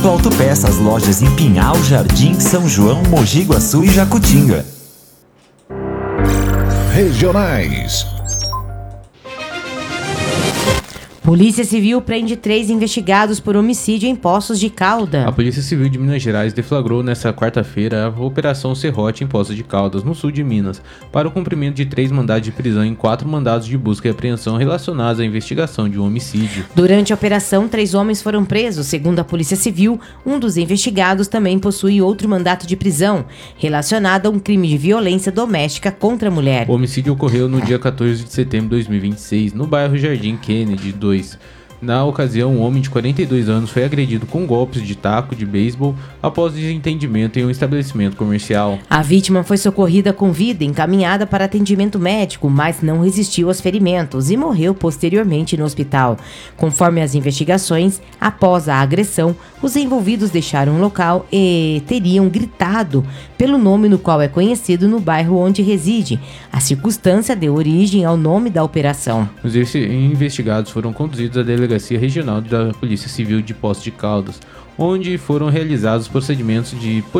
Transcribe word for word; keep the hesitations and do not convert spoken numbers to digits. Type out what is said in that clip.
Auto Autopeças, lojas em Pinhal, Jardim, São João, Mogi Guaçu e Jacutinga. Regionais. Polícia Civil prende três investigados por homicídio em Poços de Caldas. A Polícia Civil de Minas Gerais deflagrou nesta quarta-feira a Operação Serrote em Poços de Caldas, no sul de Minas, para o cumprimento de três mandados de prisão e quatro mandados de busca e apreensão relacionados à investigação de um homicídio. Durante a operação, três homens foram presos. Segundo a Polícia Civil, um dos investigados também possui outro mandato de prisão, relacionado a um crime de violência doméstica contra a mulher. O homicídio ocorreu no dia quatorze de setembro de dois mil e vinte e seis, no bairro Jardim Kennedy dois. Na ocasião, um homem de quarenta e dois anos foi agredido com golpes de taco de beisebol após desentendimento em um estabelecimento comercial. A vítima foi socorrida com vida e encaminhada para atendimento médico, mas não resistiu aos ferimentos e morreu posteriormente no hospital. Conforme as investigações, após a agressão, os envolvidos deixaram o local e teriam gritado pelo nome no qual é conhecido no bairro onde reside. A circunstância deu origem ao nome da operação. Os investigados foram conduzidos à Delegacia Regional da Polícia Civil de Poços de Caldas, onde foram realizados procedimentos de